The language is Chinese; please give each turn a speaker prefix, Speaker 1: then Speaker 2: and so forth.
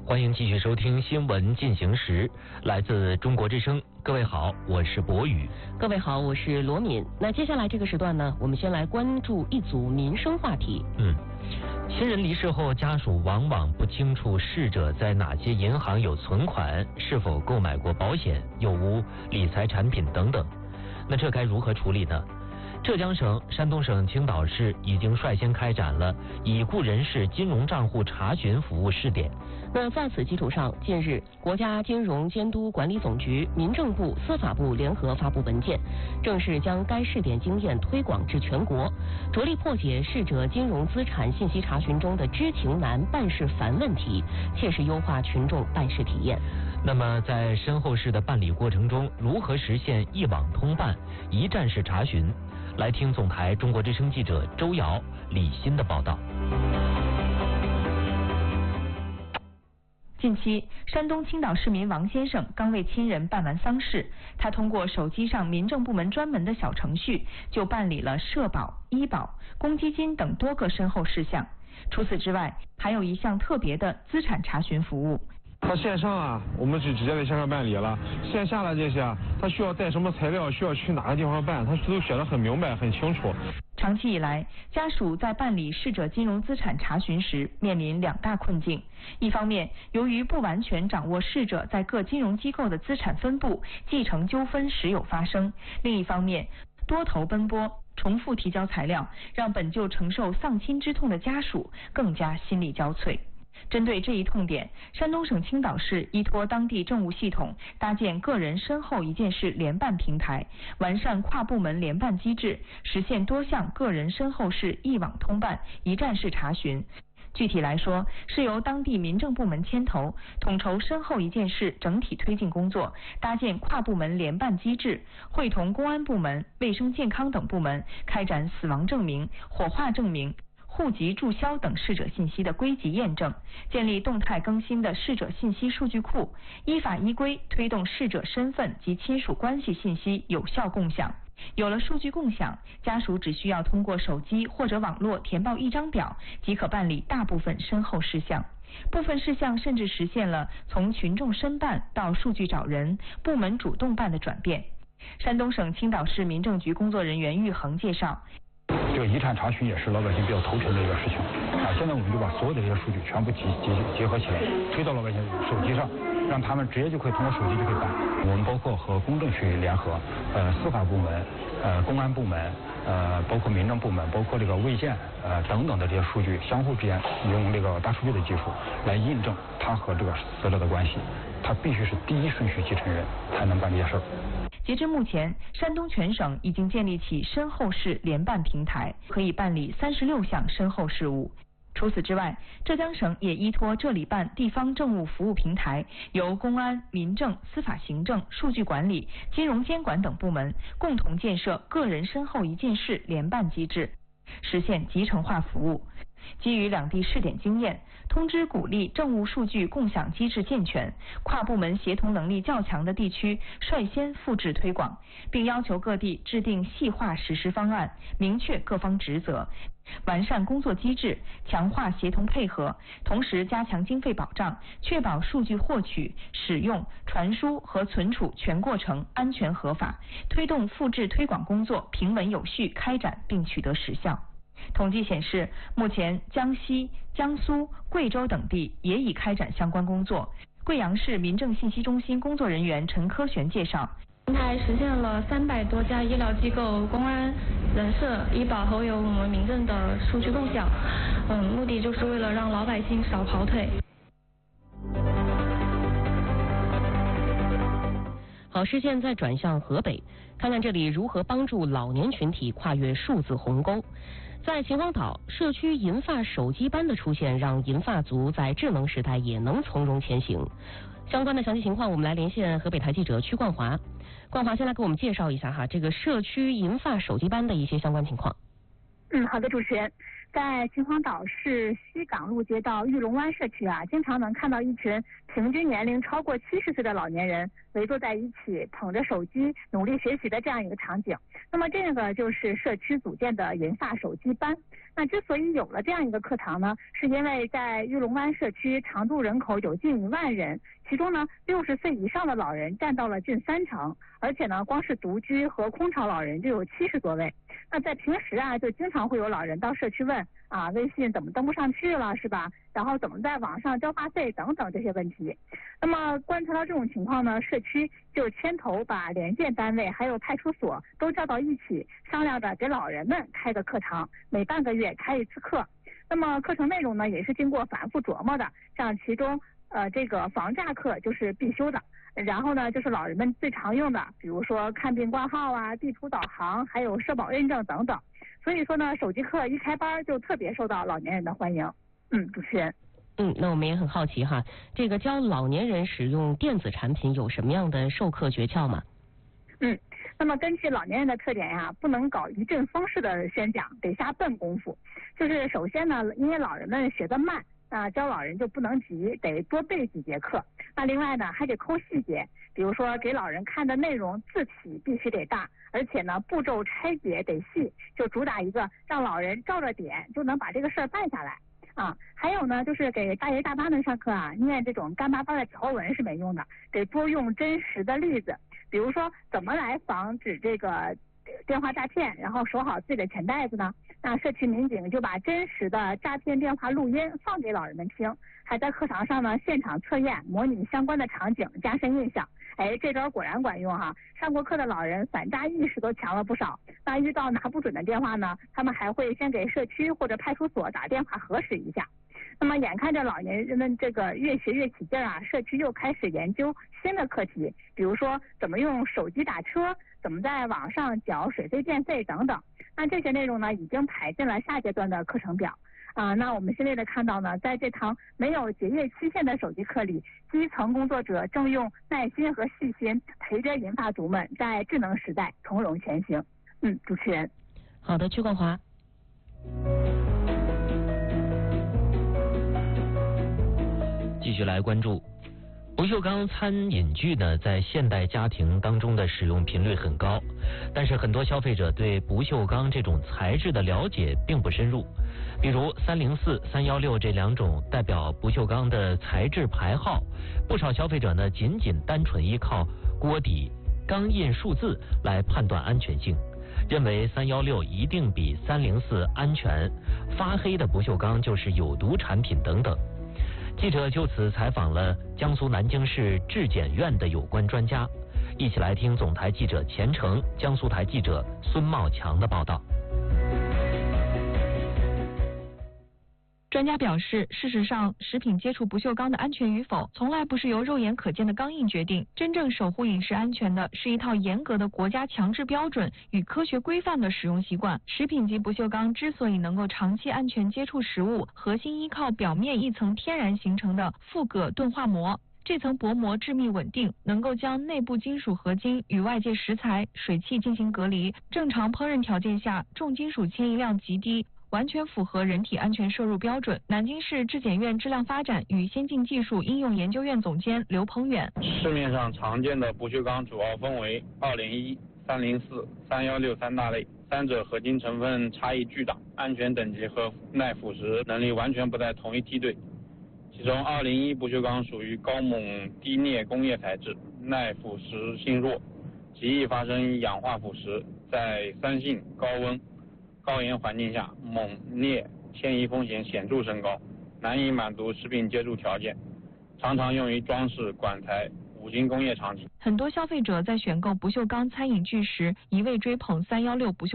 Speaker 1: 欢迎继续收听新闻进行时，来自中国之声。各位好，我是博宇。
Speaker 2: 各位好，我是罗敏。那接下来这个时段呢，我们先来关注一组民生话题。
Speaker 1: 亲人离世后，家属往往不清楚逝者在哪些银行有存款，是否购买过保险，有无理财产品等等。那这该如何处理呢？浙江省、山东省青岛市已经率先开展了已故人士金融账户查询服务试点。
Speaker 2: 那在此基础上，近日国家金融监督管理总局、民政部、司法部联合发布文件，正式将该试点经验推广至全国，着力破解逝者金融资产信息查询中的知情难、办事繁问题，切实优化群众办事体验。
Speaker 1: 那么在身后事的办理过程中，如何实现一网通办、一站式查询？来听总台中国之声记者周瑶、李欣的报道。
Speaker 3: 近期，山东青岛市民王先生刚为亲人办完丧事，他通过手机上民政部门专门的小程序，就办理了社保、医保、公积金等多个身后事项。除此之外，还有一项特别的资产查询服务。
Speaker 4: 他线上啊，我们就直接在线上办理了。线下的这些啊，他需要带什么材料，需要去哪个地方办，他都写得很明白、很清楚。
Speaker 3: 长期以来，家属在办理逝者金融资产查询时面临两大困境。一方面，由于不完全掌握逝者在各金融机构的资产分布，继承纠纷时有发生；另一方面，多头奔波，重复提交材料，让本就承受丧亲之痛的家属更加心力交瘁。针对这一痛点，山东省青岛市依托当地政务系统，搭建个人身后一件事联办平台，完善跨部门联办机制，实现多项个人身后事一网通办、一站式查询。具体来说，是由当地民政部门牵头，统筹身后一件事整体推进工作，搭建跨部门联办机制，会同公安部门、卫生健康等部门开展死亡证明、火化证明、户籍注销等逝者信息的归集验证，建立动态更新的逝者信息数据库，依法依规推动逝者身份及亲属关系信息有效共享。有了数据共享，家属只需要通过手机或者网络填报一张表，即可办理大部分身后事项。部分事项甚至实现了从群众申办到数据找人、部门主动办的转变。山东省青岛市民政局工作人员玉恒介绍，
Speaker 5: 这个一站查询也是老百姓比较头疼的一个事情啊。现在我们就把所有的这些数据全部结合起来，推到老百姓手机上，让他们直接就可以通过手机就可以办。我们包括和公证局联合，司法部门、公安部门、包括民政部门，包括这个卫健等等的这些数据相互之间用这个大数据的技术来印证他和这个死者的关系，他必须是第一顺序继承人才能办这些事儿。
Speaker 3: 截至目前，山东全省已经建立起身后事联办平台，可以办理36项身后事务。除此之外，浙江省也依托这里办地方政务服务平台，由公安、民政、司法行政、数据管理、金融监管等部门共同建设个人身后一件事联办机制，实现集成化服务。基于两地试点经验，通知鼓励政务数据共享机制健全，跨部门协同能力较强的地区率先复制推广，并要求各地制定细化实施方案，明确各方职责，完善工作机制，强化协同配合，同时加强经费保障，确保数据获取、使用、传输和存储全过程安全合法，推动复制推广工作平稳有序开展并取得实效。统计显示，目前江西、江苏、贵州等地也已开展相关工作。贵阳市民政信息中心工作人员陈科璇介绍，
Speaker 6: 平台实现了300多家医疗机构、公安、人社、医保和有我们民政的数据共享，目的就是为了让老百姓少跑腿。
Speaker 2: 好，视线再转向河北，看看这里如何帮助老年群体跨越数字鸿沟。在秦皇岛，社区银发手机班的出现，让银发族在智能时代也能从容前行。相关的详细情况，我们来连线河北台记者曲冠华。冠华先来给我们介绍一下这个社区银发手机班的一些相关情况。
Speaker 7: 好的，主持人。在秦皇岛市西港路街道玉龙湾社区啊，经常能看到一群平均年龄超过70岁的老年人围坐在一起，捧着手机努力学习的这样一个场景。那么这个就是社区组建的银发手机班。那之所以有了这样一个课堂呢，是因为在玉龙湾社区常住人口有近1万人，其中呢60岁以上的老人占到了近30%，而且呢光是独居和空巢老人就有70多位。那在平时啊，就经常会有老人到社区问啊，微信怎么登不上去了，是吧？然后怎么在网上交话费等等这些问题。那么观察到这种情况呢，社区就牵头把联建单位还有派出所都叫到一起，商量着给老人们开个课堂，每半个月开1次课。那么课程内容呢，也是经过反复琢磨的，像其中这个防诈课就是必修的。然后呢，就是老人们最常用的，比如说看病挂号啊、地图导航，还有社保认证等等。所以说呢，手机课一开班就特别受到老年人的欢迎。主持人。
Speaker 2: 那我们也很好奇哈，这个教老年人使用电子产品有什么样的授课诀窍吗？
Speaker 7: 那么根据老年人的特点呀，不能搞一阵风式的宣讲，得下笨功夫。就是首先呢，因为老人们学得慢，教老人就不能急，得多背几节课。那另外呢，还得抠细节，比如说给老人看的内容字体必须得大，而且呢步骤拆解得细，就主打一个让老人照着点就能把这个事儿办下来。还有呢，就是给大爷大妈们上课啊，念这种干巴巴的条文是没用的，得多用真实的例子，比如说怎么来防止这个电话诈骗，然后守好自己的钱袋子呢？那社区民警就把真实的诈骗电话录音放给老人们听，还在课堂上呢现场测验，模拟相关的场景，加深印象。这招果然管用哈！上过课的老人反诈意识都强了不少。那遇到拿不准的电话呢，他们还会先给社区或者派出所打电话核实一下。那么眼看着老年人们这个越学越起劲啊，社区又开始研究新的课题，比如说怎么用手机打车，怎么在网上缴水费电费等等。那这些内容呢，已经排进了下阶段的课程表。那我们现在的看到呢，在这堂没有结业期限的手机课里，基层工作者正用耐心和细心陪着银发族们在智能时代从容前行。主持人。
Speaker 2: 好的，曲冠华。
Speaker 1: 继续来关注不锈钢餐饮具呢，在现代家庭当中的使用频率很高，但是很多消费者对不锈钢这种材质的了解并不深入。比如304、316这2种代表不锈钢的材质牌号，不少消费者呢仅单纯依靠锅底、钢印数字来判断安全性，认为316一定比304安全，发黑的不锈钢就是有毒产品等等。记者就此采访了江苏南京市质检院的有关专家，一起来听总台记者钱成、江苏台记者孙茂强的报道。
Speaker 3: 专家表示，事实上，食品接触不锈钢的安全与否，从来不是由肉眼可见的钢印决定。真正守护饮食安全的，是一套严格的国家强制标准与科学规范的使用习惯。食品级不锈钢之所以能够长期安全接触食物，核心依靠表面一层天然形成的复铬钝化膜。这层薄膜致密稳定，能够将内部金属合金与外界食材、水汽进行隔离。正常烹饪条件下，重金属迁移量极低，完全符合人体安全摄入标准。南京市质检院质量发展与先进技术应用研究院总监刘鹏远：
Speaker 8: 市面上常见的不锈钢主要分为201、304、316三大类，三者合金成分差异巨大，安全等级和耐腐蚀能力完全不在同一梯队。其中201不锈钢属于高锰低镍工业材质，耐腐蚀性弱，极易发生氧化腐蚀，在酸性、高温、高盐环境下，锰镍迁移风险显著升高，难以满足食品接触条件，常常用于装饰、管材、五金工业场景。
Speaker 3: 很多消费者在选购不锈钢餐饮具时，一味追捧316不锈